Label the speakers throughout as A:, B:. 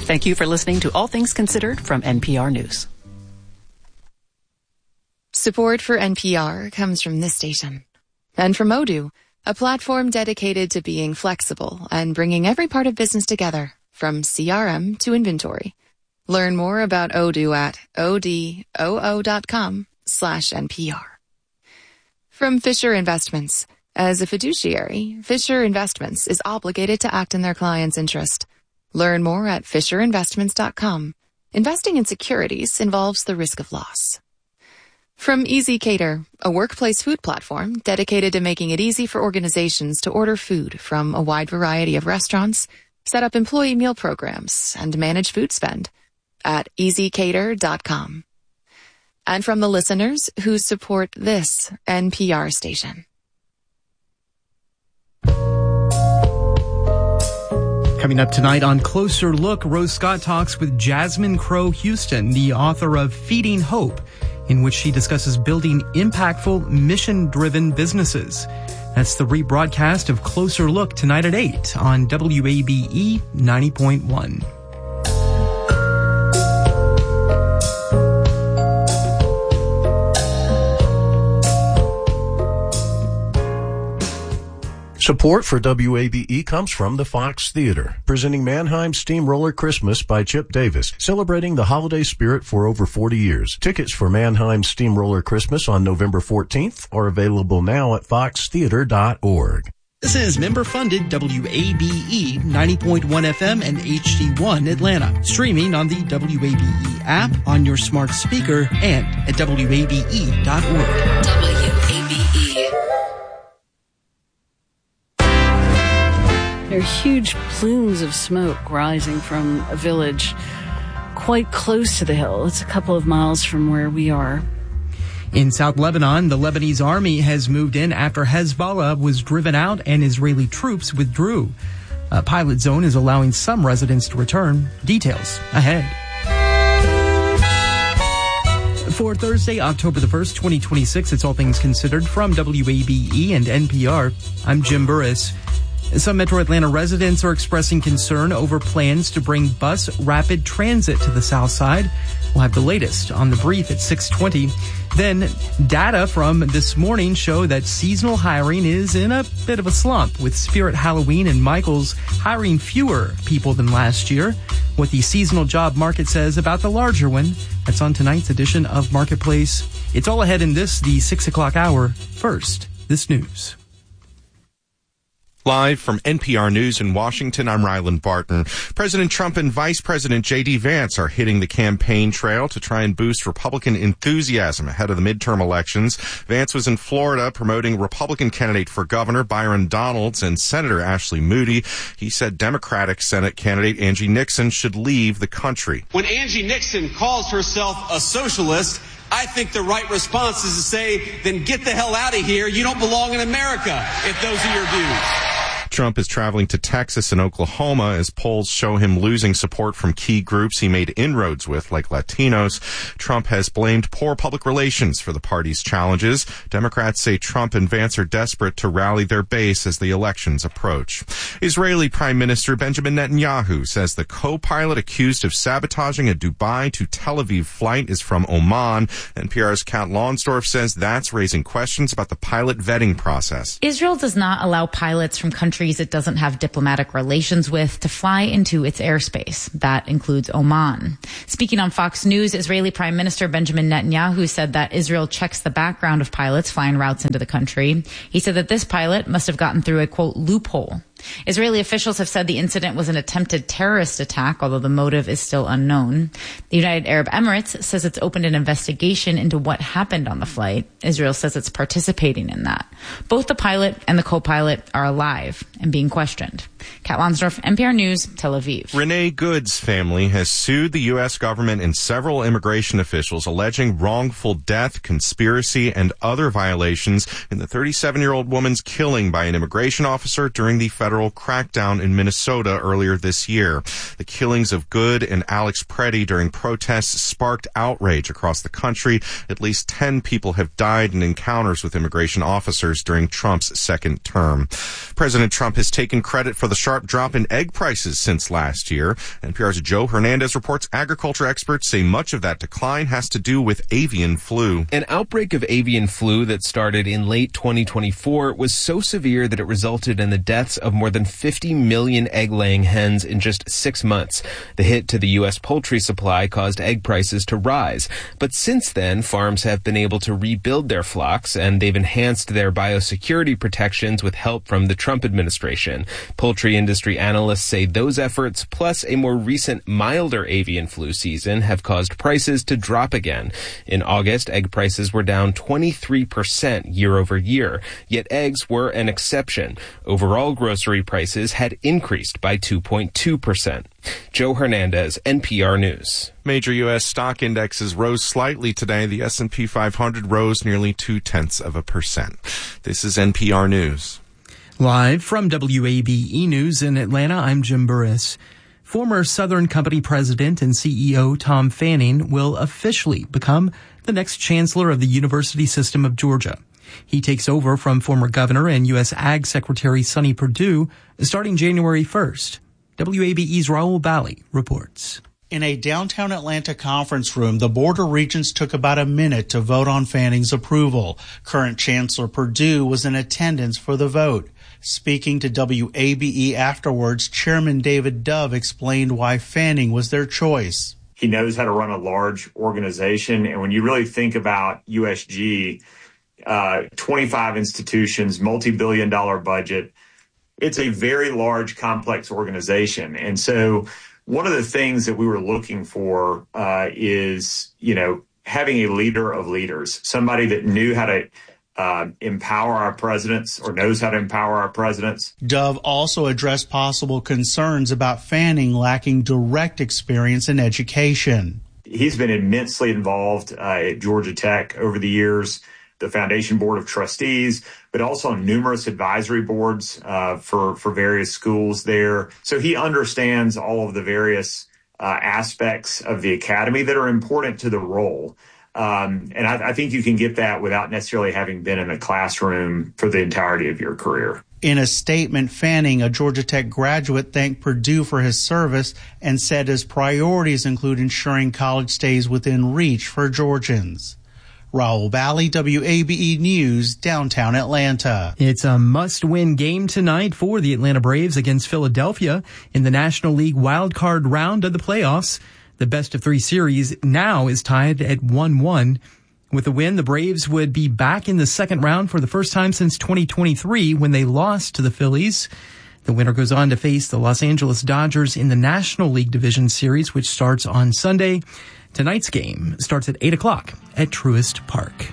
A: Thank you for listening to All Things Considered from NPR News.
B: Support for NPR comes from this station and from Odoo, a platform dedicated to being flexible and bringing every part of business together, from CRM to inventory. Learn more about Odoo at odoo.com/NPR. From Fisher Investments. As a fiduciary, Fisher Investments is obligated to act in their client's interest. Learn more at fisherinvestments.com. Investing in securities involves the risk of loss. From Easy Cater, a workplace food platform dedicated to making it easy for organizations to order food from a wide variety of restaurants, set up employee meal programs, and manage food spend at easycater.com. And from the listeners who support this NPR station.
C: Coming up tonight on Closer Look, Rose Scott talks with Jasmine Crowe Houston, the author of Feeding Hope, in which she discusses building impactful, mission-driven businesses. That's the rebroadcast of Closer Look tonight at 8 on WABE 90.1.
D: Support for WABE comes from the Fox Theater, presenting Mannheim Steamroller Christmas by Chip Davis, celebrating the holiday spirit for over 40 years. Tickets for Mannheim Steamroller Christmas on November 14th are available now at foxtheater.org.
C: This is member-funded WABE 90.1 FM and HD1 Atlanta, streaming on the WABE app, on your smart speaker, and at WABE.org. WABE.
E: There are huge plumes of smoke rising from a village quite close to the hill. It's a couple of miles from where we are.
C: In South Lebanon, the Lebanese army has moved in after Hezbollah was driven out and Israeli troops withdrew. A pilot zone is allowing some residents to return. Details ahead. For Thursday, October the 1st, 2026, it's All Things Considered from WABE and NPR. I'm Jim Burris. Some Metro Atlanta residents are expressing concern over plans to bring bus rapid transit to the south side. We'll have the latest on the brief at 6:20. Then, data from this morning show that seasonal hiring is in a bit of a slump, with Spirit Halloween and Michaels hiring fewer people than last year. What the seasonal job market says about the larger one, that's on tonight's edition of Marketplace. It's all ahead in this, the 6 o'clock hour. First, this news.
F: Live from NPR News in Washington, I'm Ryland Barton. President Trump and Vice President J.D. Vance are hitting the campaign trail to try and boost Republican enthusiasm ahead of the midterm elections. Vance was in Florida promoting Republican candidate for governor Byron Donalds and Senator Ashley Moody. He said Democratic Senate candidate Angie Nixon should leave the country.
G: When Angie Nixon calls herself a socialist, I think the right response is to say, then get the hell out of here. You don't belong in America if those are your views.
F: Trump is traveling to Texas and Oklahoma as polls show him losing support from key groups he made inroads with, like Latinos. Trump has blamed poor public relations for the party's challenges. Democrats say Trump and Vance are desperate to rally their base as the elections approach. Israeli Prime Minister Benjamin Netanyahu says the co-pilot accused of sabotaging a Dubai to Tel Aviv flight is from Oman. NPR's Kat Lonsdorf says that's raising questions about the pilot vetting process.
H: Israel does not allow pilots from countries it doesn't have diplomatic relations with to fly into its airspace. That includes Oman. Speaking on Fox News, Israeli Prime Minister Benjamin Netanyahu said that Israel checks the background of pilots flying routes into the country. He said that this pilot must have gotten through a, quote, loophole. Israeli officials have said the incident was an attempted terrorist attack, although the motive is still unknown. The United Arab Emirates says it's opened an investigation into what happened on the flight. Israel says it's participating in that. Both the pilot and the co-pilot are alive and being questioned. Kat Lonsdorf, NPR News, Tel Aviv.
F: Renee Good's family has sued the U.S. government and several immigration officials alleging wrongful death, conspiracy, and other violations in the 37-year-old woman's killing by an immigration officer during the federal crackdown in Minnesota earlier this year. The killings of Good and Alex Preddy during protests sparked outrage across the country. At least 10 people have died in encounters with immigration officers during Trump's second term. President Trump has taken credit for the sharp drop in egg prices since last year. NPR's Joe Hernandez reports agriculture experts say much of that decline has to do with avian flu.
I: An outbreak of avian flu that started in late 2024 was so severe that it resulted in the deaths of more than 50 million egg-laying hens in just 6 months. The hit to the U.S. poultry supply caused egg prices to rise. But since then, farms have been able to rebuild their flocks, and they've enhanced their biosecurity protections with help from the Trump administration. Poultry industry analysts say those efforts, plus a more recent milder avian flu season, have caused prices to drop again. In August, egg prices were down 23% year over year, yet eggs were an exception. Overall grocery prices had increased by 2.2%. Joe Hernandez, NPR News.
F: Major U.S. stock indexes rose slightly today. The S&P 500 rose nearly 0.2%. This is NPR News.
C: Live from WABE News in Atlanta, I'm Jim Burris. Former Southern Company president and CEO Tom Fanning will officially become the next chancellor of the University System of Georgia. He takes over from former governor and U.S. Ag Secretary Sonny Perdue starting January 1st. WABE's Raul Bali reports.
J: In a downtown Atlanta conference room, the Board of Regents took about a minute to vote on Fanning's approval. Current Chancellor Perdue was in attendance for the vote. Speaking to WABE afterwards, Chairman David Dove explained why Fanning was their choice.
K: He knows how to run a large organization, and when you really think about USG, 25 institutions, multi-billion-dollar budget, it's a very large, complex organization. And so one of the things that we were looking for is, having a leader of leaders, somebody that knew how to empower our presidents or knows how to empower our presidents.
J: Dove also addressed possible concerns about Fanning lacking direct experience in education.
K: He's been immensely involved at Georgia Tech over the years, the Foundation Board of Trustees, but also numerous advisory boards for various schools there. So he understands all of the various aspects of the academy that are important to the role. And I think you can get that without necessarily having been in a classroom for the entirety of your career.
J: In a statement, Fanning, a Georgia Tech graduate, thanked Perdue for his service and said his priorities include ensuring college stays within reach for Georgians. Raul Bali, WABE News, downtown Atlanta.
C: It's a must-win game tonight for the Atlanta Braves against Philadelphia in the National League wildcard round of the playoffs. The best-of-3 series now is tied at 1-1. With a win, the Braves would be back in the second round for the first time since 2023 when they lost to the Phillies. The winner goes on to face the Los Angeles Dodgers in the National League Division Series, which starts on Sunday. Tonight's game starts at 8 o'clock at Truist Park.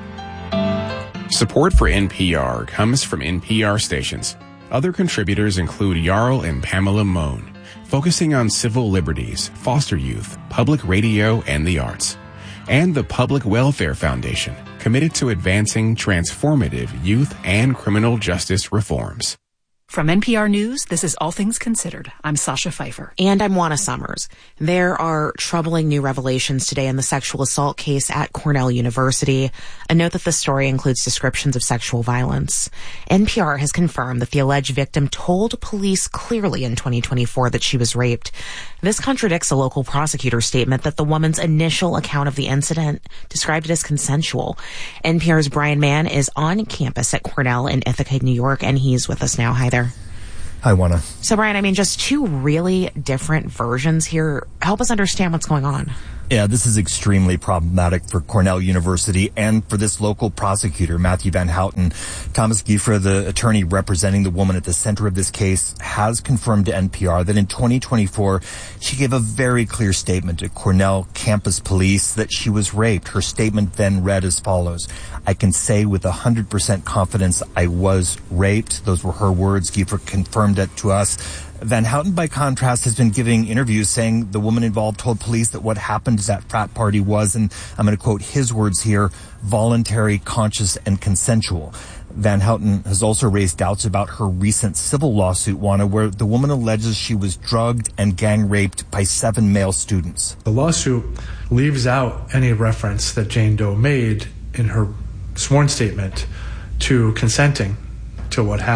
L: Support for NPR comes from NPR stations. Other contributors include Jarl and Pamela Mohn, focusing on civil liberties, foster youth, public radio, and the arts. And the Public Welfare Foundation, committed to advancing transformative youth and criminal justice reforms.
A: From NPR News, this is All Things Considered. I'm Sasha Pfeiffer.
M: And I'm Juana Summers. There are troubling new revelations today in the sexual assault case at Cornell University. A note that the story includes descriptions of sexual violence. NPR has confirmed that the alleged victim told police clearly in 2024 that she was raped. This contradicts a local prosecutor's statement that the woman's initial account of the incident described it as consensual. NPR's Brian Mann is on campus at Cornell in Ithaca, New York, and he's with us now. Hi there.
N: Hi, Juana.
M: So, Brian, just two really different versions here. Help us understand what's going on.
N: Yeah, this is extremely problematic for Cornell University and for this local prosecutor, Matthew Van Houten. Thomas Gieffre, the attorney representing the woman at the center of this case, has confirmed to NPR that in 2024, she gave a very clear statement to Cornell campus police that she was raped. Her statement then read as follows: "I can say with 100% confidence I was raped." Those were her words. Gieffre confirmed it to us. Van Houten, by contrast, has been giving interviews saying the woman involved told police that what happened at that frat party was, and I'm going to quote his words here, voluntary, conscious, and consensual. Van Houten has also raised doubts about her recent civil lawsuit, Juana, where the woman alleges she was drugged and gang raped by 7 male students.
O: The lawsuit leaves out any reference that Jane Doe made in her sworn statement to consenting to what happened.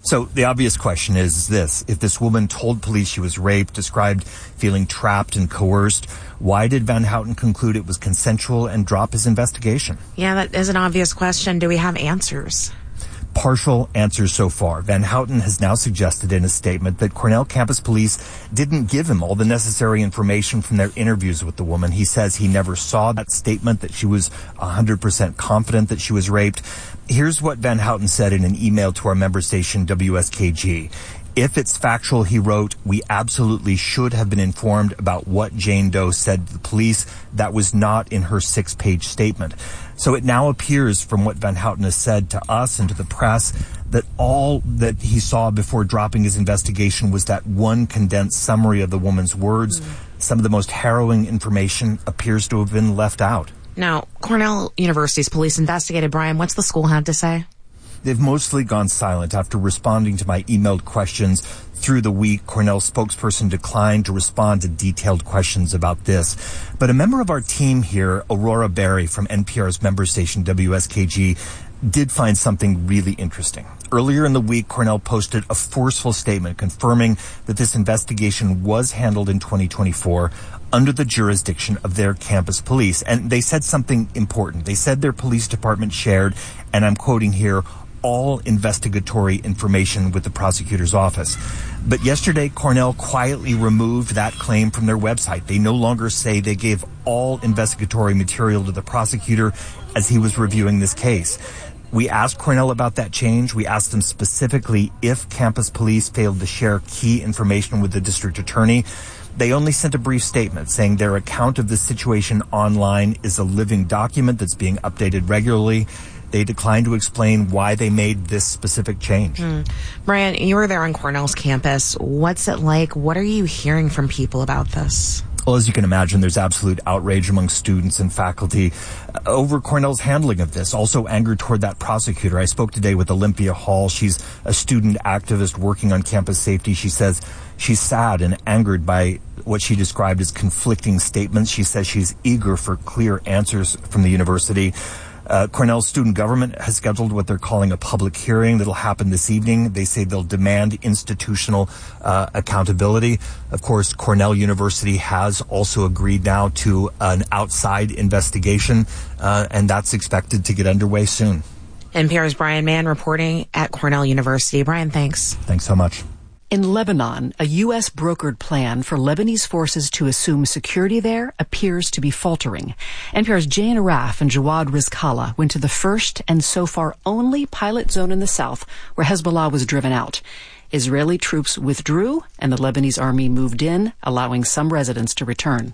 N: So the obvious question is this. If this woman told police she was raped, described feeling trapped and coerced, why did Van Houten conclude it was consensual and drop his investigation?
M: Yeah, that is an obvious question. Do we have answers?
N: Partial answers so far. Van Houten has now suggested in a statement that Cornell campus police didn't give him all the necessary information from their interviews with the woman. He says he never saw that statement, that she was 100% confident that she was raped. Here's what Van Houten said in an email to our member station, WSKG. If it's factual, he wrote, we absolutely should have been informed about what Jane Doe said to the police. That was not in her 6-page statement. So it now appears from what Van Houten has said to us and to the press that all that he saw before dropping his investigation was that one condensed summary of the woman's words. Some of the most harrowing information appears to have been left out.
M: Now, Cornell University's police investigated. Brian, what's the school had to say?
N: They've mostly gone silent after responding to my emailed questions through the week. Cornell's spokesperson declined to respond to detailed questions about this. But a member of our team here, Aurora Berry from NPR's member station WSKG, did find something really interesting. Earlier in the week, Cornell posted a forceful statement confirming that this investigation was handled in 2024 under the jurisdiction of their campus police. And they said something important. They said their police department shared, and I'm quoting here, all investigatory information with the prosecutor's office. But yesterday, Cornell quietly removed that claim from their website. They no longer say they gave all investigatory material to the prosecutor as he was reviewing this case. We asked Cornell about that change. We asked them specifically if campus police failed to share key information with the district attorney. They only sent a brief statement saying their account of the situation online is a living document that's being updated regularly. They declined to explain why they made this specific change.
M: Brian, you were there on Cornell's campus. What's it like? What are you hearing from people about this?
N: Well, as you can imagine, there's absolute outrage among students and faculty over Cornell's handling of this. Also anger toward that prosecutor. I spoke today with Olympia Hall. She's a student activist working on campus safety. She says she's sad and angered by what she described as conflicting statements. She says she's eager for clear answers from the university. Cornell's student government has scheduled what they're calling a public hearing that'll happen this evening. They say they'll demand institutional accountability. Of course, Cornell University has also agreed now to an outside investigation, and that's expected to get underway soon.
M: NPR's Brian Mann reporting at Cornell University. Brian, thanks.
N: Thanks so much.
A: In Lebanon, a U.S. brokered plan for Lebanese forces to assume security there appears to be faltering. NPR's Jane Araf and Jawad Rizkallah went to the first and so far only pilot zone in the south where Hezbollah was driven out. Israeli troops withdrew and the Lebanese army moved in, allowing some residents to return.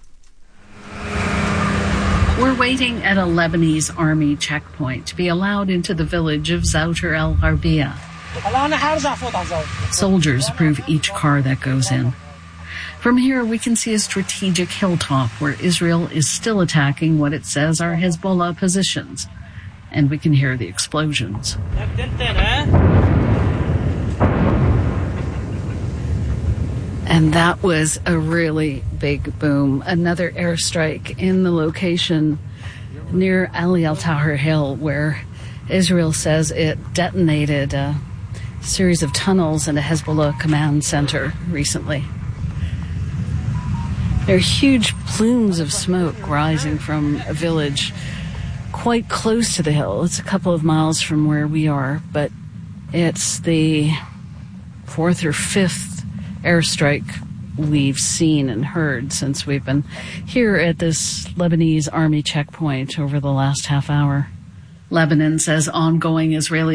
E: We're waiting at a Lebanese army checkpoint to be allowed into the village of Zouter el-Gharbiya. Soldiers approve each car that goes in. From here, we can see a strategic hilltop where Israel is still attacking what it says are Hezbollah positions. And we can hear the explosions. And that was a really big boom. Another airstrike in the location near Ali al-Tahrir Hill, where Israel says it detonated a series of tunnels and a Hezbollah command center recently. There are huge plumes of smoke rising from a village quite close to the hill. It's a couple of miles from where we are, but it's the 4th or 5th airstrike we've seen and heard since we've been here at this Lebanese army checkpoint over the last half hour. Lebanon says ongoing Israeli